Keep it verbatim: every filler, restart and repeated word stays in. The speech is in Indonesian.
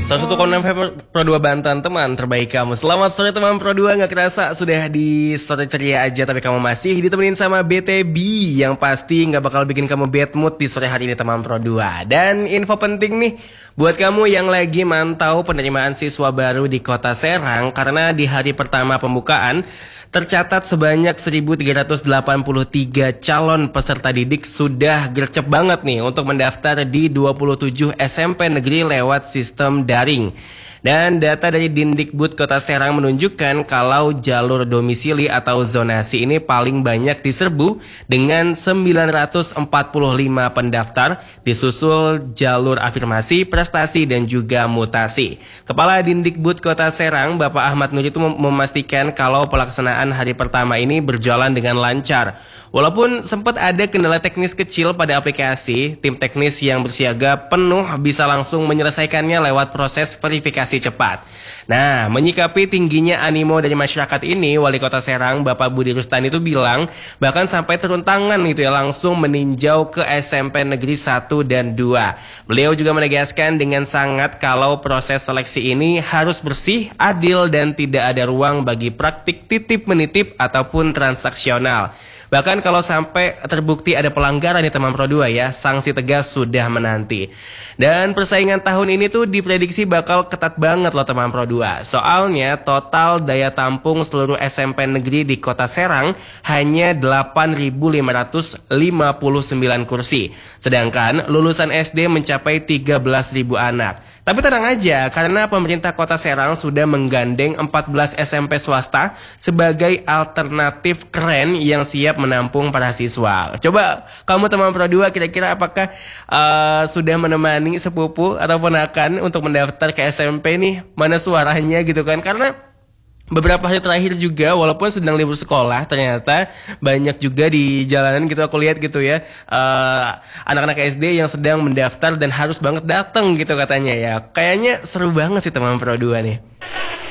seratus satu koma enam F M Pro dua Banten, teman terbaik kamu. Selamat sore teman Pro dua, gak kerasa sudah di sore ceria aja, tapi kamu masih ditemenin sama B T B yang pasti gak bakal bikin kamu bad mood di sore hari ini teman Pro dua. Dan info penting nih buat kamu yang lagi mantau penerimaan siswa baru di Kota Serang, karena di hari pertama pembukaan tercatat sebanyak seribu tiga ratus delapan puluh tiga calon peserta didik sudah gercep banget nih untuk mendaftar di dua puluh tujuh S M P negeri lewat sistem daring. Dan data dari Dindikbud Kota Serang menunjukkan kalau jalur domisili atau zonasi ini paling banyak diserbu dengan sembilan ratus empat puluh lima pendaftar, disusul jalur afirmasi, prestasi, dan juga mutasi. Kepala Dindikbud Kota Serang, Bapak Ahmad Nur itu memastikan kalau pelaksanaan hari pertama ini berjalan dengan lancar. Walaupun sempat ada kendala teknis kecil pada aplikasi, tim teknis yang bersiaga penuh bisa langsung menyelesaikannya lewat proses verifikasi cepat. Nah, menyikapi tingginya animo dari masyarakat ini, Wali Kota Serang Bapak Budi Rustani itu bilang bahkan sampai turun tangan gitu ya, langsung meninjau ke S M P Negeri satu dan dua. Beliau juga menegaskan dengan sangat kalau proses seleksi ini harus bersih, adil, dan tidak ada ruang bagi praktik titip menitip ataupun transaksional. Bahkan kalau sampai terbukti ada pelanggaran di teman Pro dua ya, sanksi tegas sudah menanti. Dan persaingan tahun ini tuh diprediksi bakal ketat banget loh teman Pro dua. Soalnya total daya tampung seluruh S M P negeri di Kota Serang hanya delapan ribu lima ratus lima puluh sembilan kursi. Sedangkan lulusan S D mencapai tiga belas ribu anak. Tapi tenang aja, karena pemerintah Kota Serang sudah menggandeng empat belas S M P swasta sebagai alternatif keren yang siap menampung para siswa. Coba kamu teman Pro dua, kira-kira apakah uh, sudah menemani sepupu atau ponakan untuk mendaftar ke S M P nih? Mana suaranya gitu kan? Karena beberapa hari terakhir juga, walaupun sedang libur sekolah, ternyata banyak juga di jalanan gitu aku lihat gitu ya, uh, anak-anak S D yang sedang mendaftar dan harus banget datang gitu katanya ya. Kayaknya seru banget sih teman Pro dua nih.